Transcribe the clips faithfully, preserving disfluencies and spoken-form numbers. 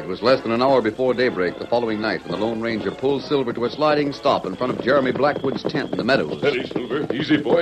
It was less than an hour before daybreak the following night when the Lone Ranger pulled Silver to a sliding stop in front of Jeremy Blackwood's tent in the meadows. Steady, Silver. Easy, boy.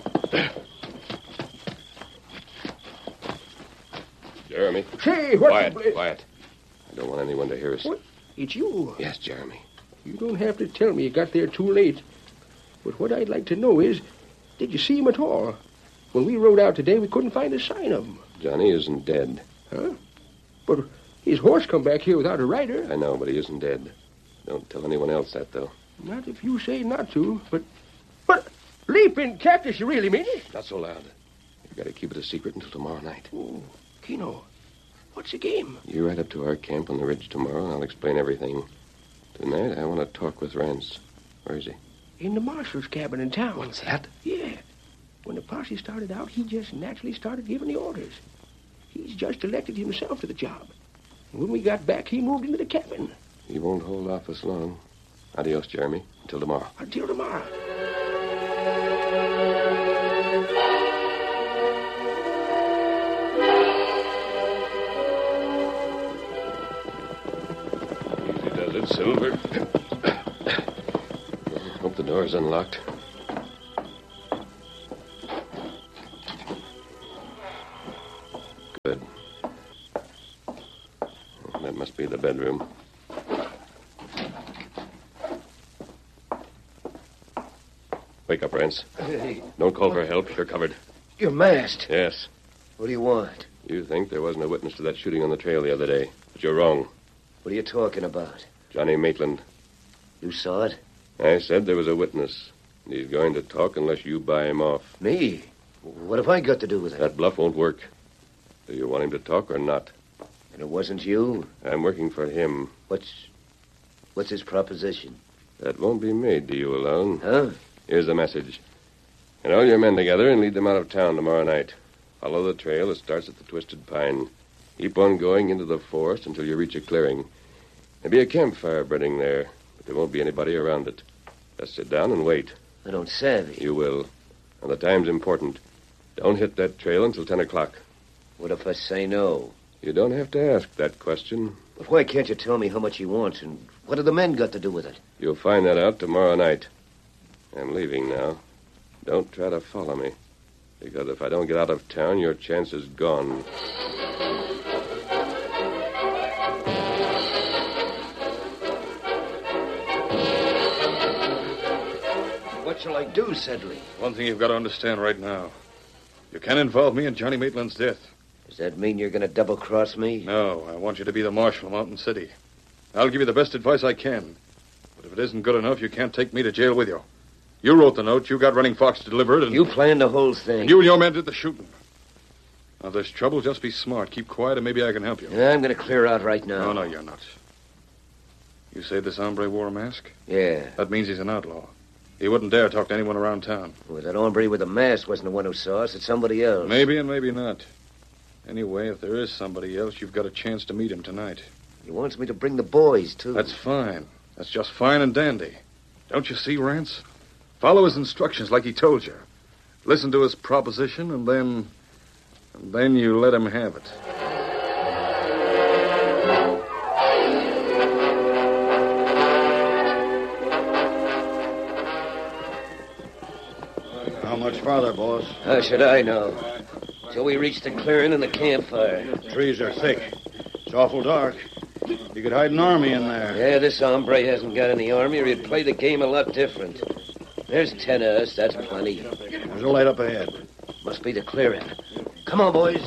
Jeremy. Say, what... Quiet, the... quiet. I don't want anyone to hear us. What? It's you. Yes, Jeremy. You don't have to tell me you got there too late. But what I'd like to know is, did you see him at all? When we rode out today, we couldn't find a sign of him. Johnny isn't dead. Huh? But his horse come back here without a rider. I know, but he isn't dead. Don't tell anyone else that, though. Not if you say not to, but... But, leaping cactus, you really mean it? Not so loud. You've got to keep it a secret until tomorrow night. Oh, Keno, what's the game? You ride up to our camp on the ridge tomorrow, and I'll explain everything. Tonight, I want to talk with Rance. Where is he? In the marshal's cabin in town. What's that? Yeah. When the posse started out, he just naturally started giving the orders. He's just elected himself to the job. And when we got back, he moved into the cabin. He won't hold off us long. Adios, Jeremy. Until tomorrow. Until tomorrow. Easy does it, Silver. Hope the door's unlocked. Good. That must be the bedroom. Wake up, Rance. Hey. Don't call for help. You're covered. You're masked. Yes. What do you want? You think there wasn't a witness to that shooting on the trail the other day, but you're wrong. What are you talking about? Johnny Maitland. You saw it? I said there was a witness. And he's going to talk unless you buy him off. Me? What have I got to do with it? That bluff won't work. Do you want him to talk or not? And it wasn't you? I'm working for him. What's... What's his proposition? That won't be made to you alone. Huh? Here's the message. Get all your men together and lead them out of town tomorrow night. Follow the trail that starts at the Twisted Pine. Keep on going into the forest until you reach a clearing. There'll be a campfire burning there, but there won't be anybody around it. Just sit down and wait. I don't savvy. You will. And the time's important. Don't hit that trail until ten o'clock. What if I say no? You don't have to ask that question. But why can't you tell me how much he wants, and what have the men got to do with it? You'll find that out tomorrow night. I'm leaving now. Don't try to follow me. Because if I don't get out of town, your chance is gone. What shall I do, Sedley? One thing you've got to understand right now. You can't involve me in Johnny Maitland's death. Does that mean you're going to double-cross me? No, I want you to be the marshal of Mountain City. I'll give you the best advice I can. But if it isn't good enough, you can't take me to jail with you. You wrote the note. You got Running Fox to deliver it, and... You planned the whole thing. And you and your men did the shooting. Now, if there's trouble, just be smart. Keep quiet, and maybe I can help you. Yeah, I'm going to clear out right now. No, no, you're not. You say this hombre wore a mask? Yeah. That means he's an outlaw. He wouldn't dare talk to anyone around town. Well, that hombre with the mask wasn't the one who saw us. It's somebody else. Maybe and maybe not. Anyway, if there is somebody else, you've got a chance to meet him tonight. He wants me to bring the boys, too. That's fine. That's just fine and dandy. Don't you see, Rance? Follow his instructions like he told you. Listen to his proposition, and then... and then you let him have it. How much farther, boss? How should I know? Till we reach the clearing and the campfire. The trees are thick. It's awful dark. You could hide an army in there. Yeah, this hombre hasn't got any army, or he'd play the game a lot different. There's ten of us. That's plenty. There's a light up ahead. Must be the clearing. Come on, boys.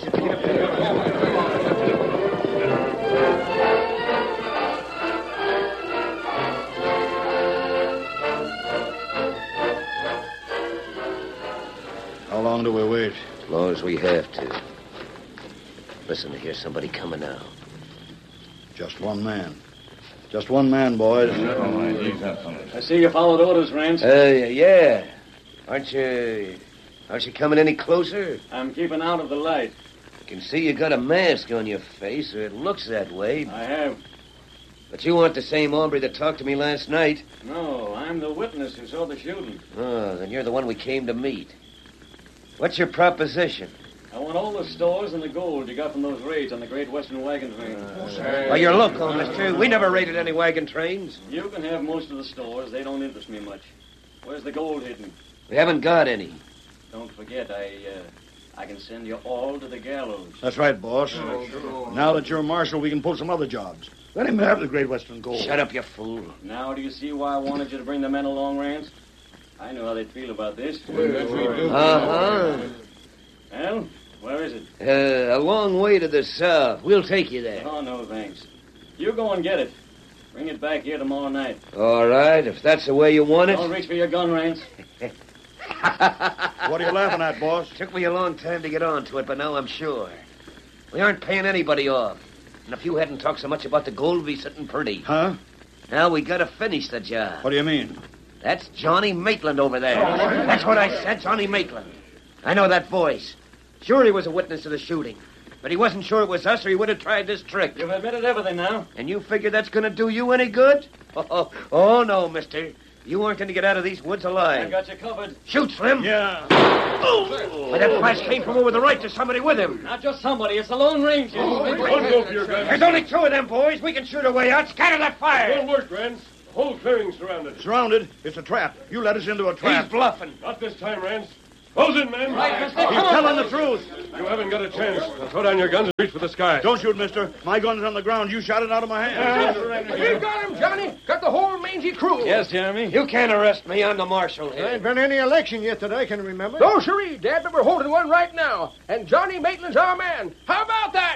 How long do we wait? As long as we have to. Listen to hear somebody coming now. Just one man. Just one man, boys. I see you followed orders, Rance. Uh, yeah. Aren't you... Aren't you coming any closer? I'm keeping out of the light. I can see you got a mask on your face, or it looks that way. I have. But you aren't the same hombre that talked to me last night. No, I'm the witness who saw the shooting. Oh, then you're the one we came to meet. What's your proposition? I want all the stores and the gold you got from those raids on the Great Western Wagon Train. Well, you're local, mister. We never raided any wagon trains. You can have most of the stores. They don't interest me much. Where's the gold hidden? We haven't got any. Don't forget, I, uh, I can send you all to the gallows. That's right, boss. Now that you're marshal, we can pull some other jobs. Let him have the Great Western Gold. Shut up, you fool. Now, do you see why I wanted you to bring the men along, Rance? I knew how they'd feel about this. Uh-huh. Well, where is it? Uh, a long way to the south. We'll take you there. Oh, no, thanks. You go and get it. Bring it back here tomorrow night. All right, if that's the way you want it. Don't reach for your gun, Rance. What are you laughing at, boss? Took me a long time to get on to it, but now I'm sure. We aren't paying anybody off. And if you hadn't talked so much about the gold, we'd be sitting pretty. Huh? Now we gotta finish the job. What do you mean? That's Johnny Maitland over there. That's what I said, Johnny Maitland. I know that voice. Sure, he was a witness to the shooting. But he wasn't sure it was us, or he would have tried this trick. You've admitted everything now. And you figure that's going to do you any good? Oh, oh, oh, no, mister. You aren't going to get out of these woods I alive. got you covered. Shoot, Slim. Yeah. Oh! Why, that flash came from over the right to somebody with him. Not just somebody. It's the Lone Ranger. Don't go for your gun. There's only two of them, boys. We can shoot our way out. Scatter that fire. Won't work, Rance. The whole clearing's surrounded. Surrounded. It's a trap. You led us into a He's trap. bluffing. Not this time, Rance. Close in, men. Right, mister. He's Come on. telling the truth. You haven't got a chance. Now throw down your guns and reach for the sky. Don't shoot, mister. My gun's on the ground. You shot it out of my hand. We got him, Johnny. Got the whole mangy crew. Yes, Jeremy. You can't arrest me. I'm the marshal There here. ain't been any election yet that I can remember. No, sirree, Dad, but we're holding one right now. And Johnny Maitland's our man. How about that?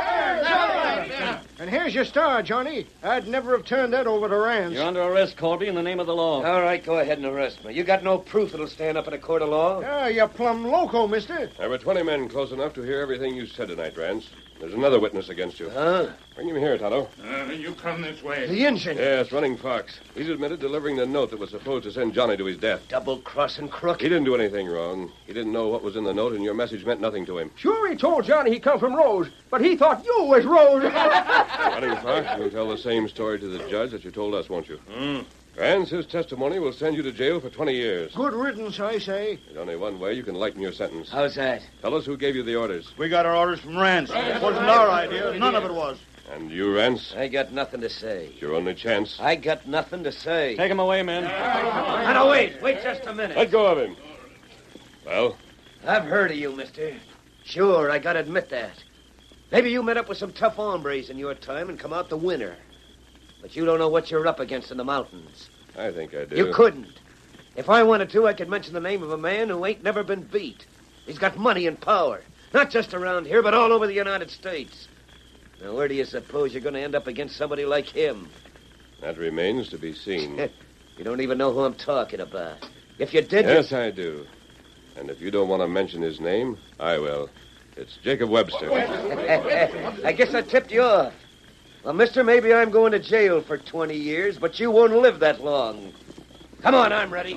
Yes. And here's your star, Johnny. I'd never have turned that over to Rance. You're under arrest, Colby, in the name of the law. All right, go ahead and arrest me. You got no proof that'll stand up in a court of law? Ah, you're plumb loco, mister. There were twenty men close enough to hear everything you said tonight, Rance. There's another witness against you. Huh? Bring him here, Tonto. Uh, you come this way. The engine. Yes, Running Fox. He's admitted delivering the note that was supposed to send Johnny to his death. Double-crossing crook. He didn't do anything wrong. He didn't know what was in the note, and your message meant nothing to him. Sure, he told Johnny he come from Rose, but he thought you was Rose. Running Fox, you'll tell the same story to the judge that you told us, won't you? Hmm. Rance, his testimony will send you to jail for twenty years. Good riddance, I say. There's only one way you can lighten your sentence. How's that? Tell us who gave you the orders. We got our orders from Rance. It wasn't our idea. None of it was. And you, Rance, I got nothing to say. it's your only chance. I got nothing to say. Take him away, men. No, no, wait. Wait just a minute. Let go of him. Well, I've heard of you, mister. Sure, I gotta admit that. Maybe you met up with some tough hombres in your time and come out the winner. But you don't know what you're up against in the mountains. I think I do. You couldn't. If I wanted to, I could mention the name of a man who ain't never been beat. He's got money and power. Not just around here, but all over the United States. Now, where do you suppose you're going to end up against somebody like him? That remains to be seen. You don't even know who I'm talking about. If you did... Yes, I do. And if you don't want to mention his name, I will. It's Jacob Webster. You... I guess I tipped you off. Well, mister, maybe I'm going to jail for twenty years, but you won't live that long. Come on, I'm ready.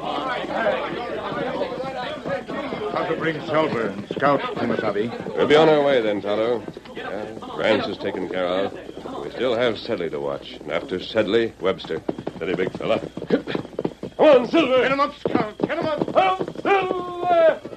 How to bring Silver and Scout, Kimasabi. We'll be on our way then, Tonto. Yeah, Rance is taken care of. We still have Sedley to watch. And after Sedley, Webster. Steady, big fella. Come on, Silver! Get him up, Scout. Get him up. Up, Silver!